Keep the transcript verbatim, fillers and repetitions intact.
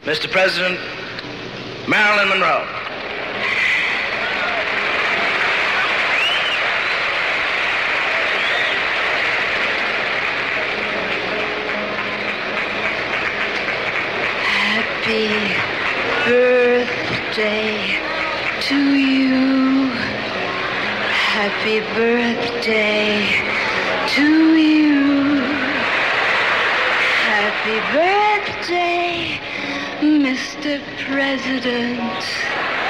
Mister President, Marilyn Monroe. Happy birthday to you. Happy birthday to you. Happy birthday, Mister President.